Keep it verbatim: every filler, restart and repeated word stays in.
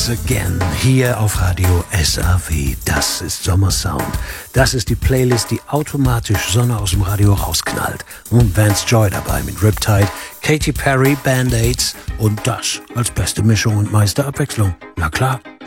Once Again hier auf Radio S A W. Das ist Sommersound. Das ist die Playlist, die automatisch Sonne aus dem Radio rausknallt. Und Vance Joy dabei mit Riptide, Katy Perry, Band-Aids und das als beste Mischung und Meisterabwechslung. Na klar.